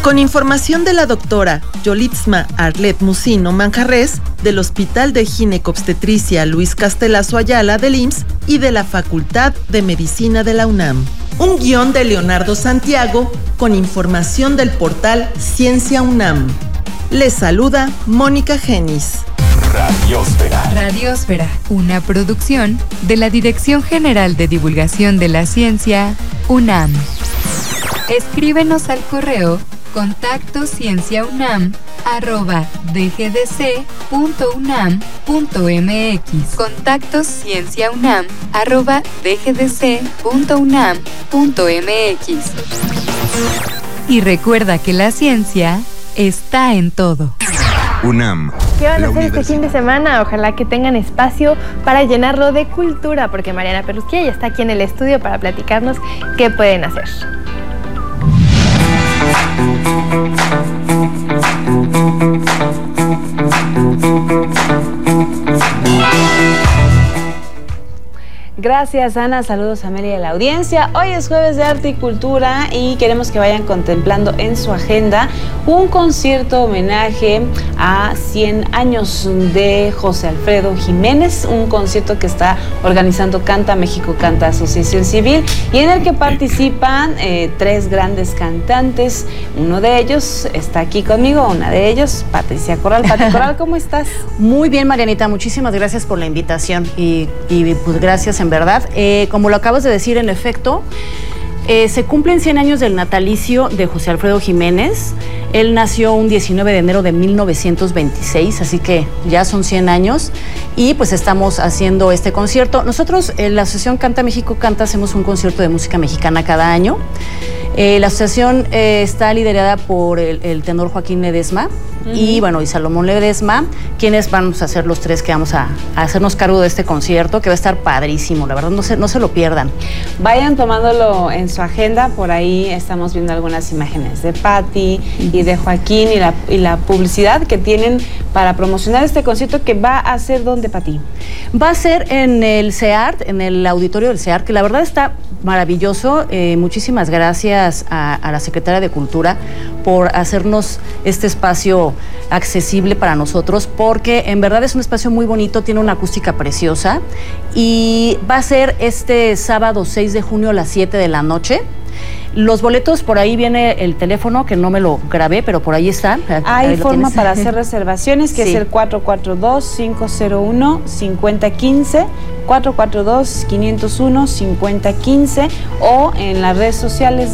Con información de la doctora Yolitzma Arlet Musino Manjarres, del Hospital de Ginecobstetricia Luis Castelazo Ayala del IMSS y de la Facultad de Medicina de la UNAM. Un guión de Leonardo Santiago con información del portal Ciencia UNAM. Les saluda Mónica Genis. Radiosfera. Radiosfera, una producción de la Dirección General de Divulgación de la Ciencia, UNAM. Escríbenos al correo contactoscienciaunam@dgdc.unam.mx contactoscienciaunam@dgdc.unam.mx. Y recuerda que la ciencia está en todo. UNAM. ¿Qué van a hacer este fin de semana? Ojalá que tengan espacio para llenarlo de cultura, porque Mariana Perrusquilla ya está aquí en el estudio para platicarnos qué pueden hacer. Gracias, Ana. Saludos a Amelia y a la audiencia. Hoy es jueves de arte y cultura y queremos que vayan contemplando en su agenda un concierto homenaje a 100 años de José Alfredo Jiménez, un concierto que está organizando Canta México Canta Asociación Civil y en el que participan 3 grandes cantantes. Uno de ellos está aquí conmigo, una de ellos, Patricia Corral. Pati Corral, ¿cómo estás? Muy bien, Marianita, muchísimas gracias por la invitación y pues gracias en verdad. Como lo acabas de decir, en efecto, se cumplen 100 años del natalicio de José Alfredo Jiménez. Él nació un 19 de enero de 1926, así que ya son 100 años y pues estamos haciendo este concierto. Nosotros en la Asociación Canta México Canta hacemos un concierto de música mexicana cada año. La asociación está liderada por el tenor Joaquín Ledesma y Salomón Ledesma, quienes vamos a ser los 3 que vamos a hacernos cargo de este concierto, que va a estar padrísimo, la verdad, no se lo pierdan. Vayan tomándolo en su agenda, por ahí estamos viendo algunas imágenes de Pati y de Joaquín y la publicidad que tienen para promocionar este concierto, que va a ser ¿dónde, Pati? Va a ser en el CEART, en el auditorio del CEART, que la verdad está maravilloso. Muchísimas gracias a la Secretaria de Cultura por hacernos este espacio accesible para nosotros, porque en verdad es un espacio muy bonito, tiene una acústica preciosa y va a ser este sábado 6 de junio a las 7 de la noche. Los boletos, por ahí viene el teléfono, que no me lo grabé, pero por ahí está. Hay forma para hacer reservaciones, que es el 442-501-5015, 442-501-5015, o en las redes sociales